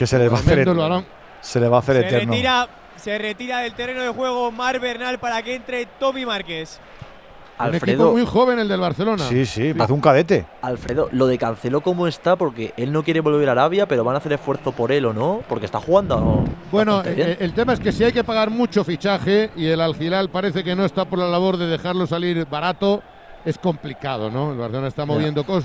que se les va a hacer se le va a hacer eterno. Se retira del terreno de juego Marc Bernal para que entre Tommy Márquez. Alfredo, un equipo muy joven el del Barcelona. Sí, parece un cadete. Alfredo, lo de Cancelo cómo está, porque él no quiere volver a Arabia, pero van a hacer esfuerzo por él o no, porque está jugando. Bueno, el tema es que si hay que pagar mucho fichaje y el Al Hilal parece que no está por la labor de dejarlo salir barato, es complicado, ¿no? El Barcelona está moviendo cosas.